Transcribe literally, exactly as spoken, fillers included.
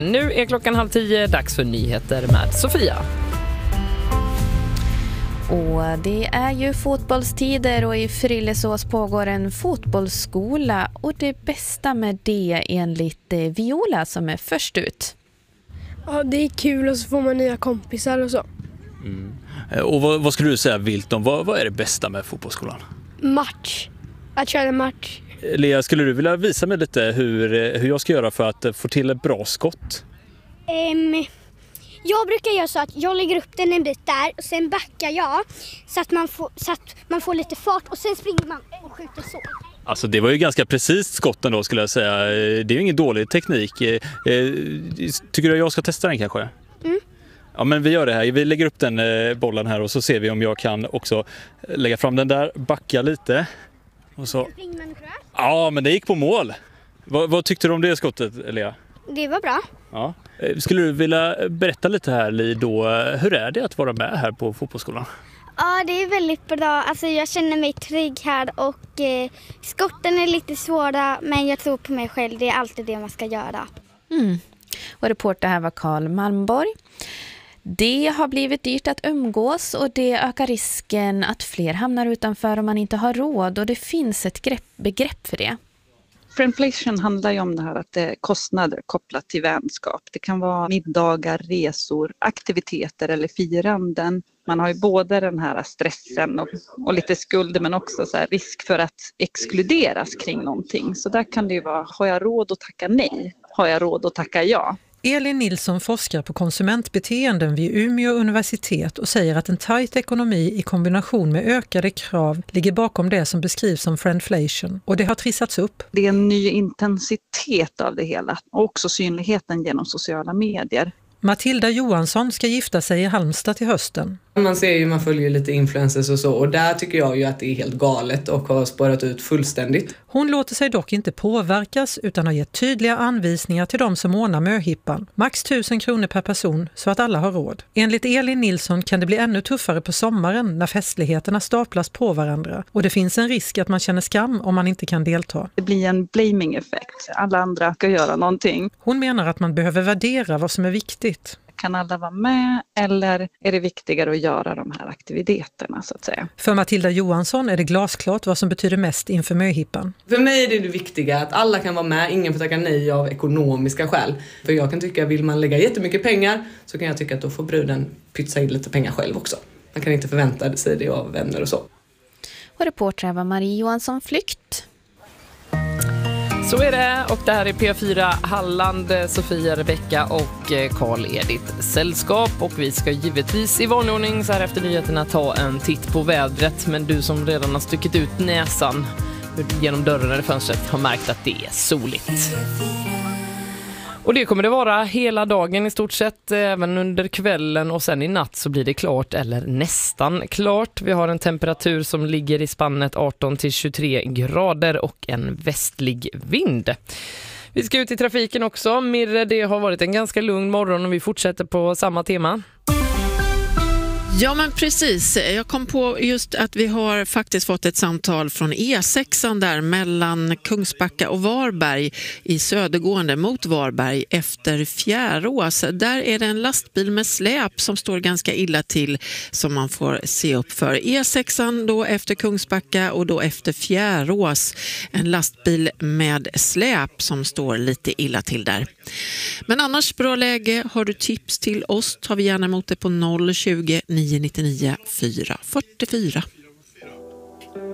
Nu är klockan halv tio, dags för nyheter med Sofia. Och det är ju fotbollstider och i Frillesås pågår en fotbollsskola och det bästa med det enligt Viola som är först ut. Ja, det är kul och så får man nya kompisar och så. Mm. Och vad, vad skulle du säga, Wilton, vad, vad är det bästa med fotbollsskolan? Match. Att köra match. Lea, skulle du vilja visa mig lite hur, hur jag ska göra för att få till ett bra skott? Um, jag brukar göra så att jag lägger upp den en bit där och sen backar jag så att man får, så att man får lite fart och sen springer man och skjuter så. Alltså det var ju ganska precis skotten då, skulle jag säga. Det är ju ingen dålig teknik. Tycker du att jag ska testa den kanske? Mm. Ja, men vi gör det här. Vi lägger upp den bollen här och så ser vi om jag kan också lägga fram den där, backa lite. Och så... Ja, men det gick på mål. Vad, vad tyckte du om det skottet, Lea? Det var bra. Ja. Skulle du vilja berätta lite här, Li, då, hur är det att vara med här på fotbollsskolan? Ja, det är väldigt bra. Alltså, jag känner mig trygg här och eh, skotten är lite svåra, men jag tror på mig själv. Det är alltid det man ska göra. Mm. Och reporter här var Karl Malmborg. Det har blivit dyrt att umgås och det ökar risken att fler hamnar utanför om man inte har råd, och det finns ett grepp, begrepp för det. Friendflation handlar ju om det här att det är kostnader kopplat till vänskap. Det kan vara middagar, resor, aktiviteter eller firanden. Man har ju både den här stressen och, och lite skuld, men också så här risk för att exkluderas kring någonting. Så där kan det ju vara, har jag råd att tacka nej? Har jag råd att tacka ja? Elin Nilsson forskar på konsumentbeteenden vid Umeå universitet och säger att en tajt ekonomi i kombination med ökade krav ligger bakom det som beskrivs som friendflation, och det har trissats upp. Det är en ny intensitet av det hela och också synligheten genom sociala medier. Matilda Johansson ska gifta sig i Halmstad till hösten. Man ser ju, man följer lite influencers och så, och där tycker jag ju att det är helt galet och har spårat ut fullständigt. Hon låter sig dock inte påverkas utan har gett tydliga anvisningar till de som ordnar möhippan. Max tusen kronor per person så att alla har råd. Enligt Elin Nilsson kan det bli ännu tuffare på sommaren när festligheterna staplas på varandra, och det finns en risk att man känner skam om man inte kan delta. Det blir en blaming-effekt. Alla andra ska göra någonting. Hon menar att man behöver värdera vad som är viktigt. Kan alla vara med, eller är det viktigare att göra de här aktiviteterna så att säga? För Matilda Johansson är det glasklart vad som betyder mest inför möhippan. För mig är det det viktiga att alla kan vara med, ingen får tacka nej av ekonomiska skäl. För jag kan tycka, vill man lägga jättemycket pengar så kan jag tycka att då får bruden pytsa in lite pengar själv också. Man kan inte förvänta sig det av vänner och så. Och reporter var Marie Johansson Flykt. Så är det, och det här är P fyra Halland, Sofia, Rebecka och Karl Edith sällskap, och vi ska givetvis i vanordning så här efter nyheterna ta en titt på vädret, men du som redan har stuckit ut näsan genom dörren eller fönstret har märkt att det är soligt. Och det kommer det vara hela dagen i stort sett, även under kvällen, och sen i natt så blir det klart eller nästan klart. Vi har en temperatur som ligger i spannet arton till tjugotre grader och en västlig vind. Vi ska ut i trafiken också. Mirre, det har varit en ganska lugn morgon och vi fortsätter på samma tema. Ja, men precis. Jag kom på just att vi har faktiskt fått ett samtal från E sex där mellan Kungsbacka och Varberg i södergående mot Varberg efter Fjärås. Där är det en lastbil med släp som står ganska illa till som man får se upp för. E sex då efter Kungsbacka och då efter Fjärås. En lastbil med släp som står lite illa till där. Men annars bra läge. Har du tips till oss tar vi gärna emot det på noll tjugo, nio nio nio, fyra fyra fyra.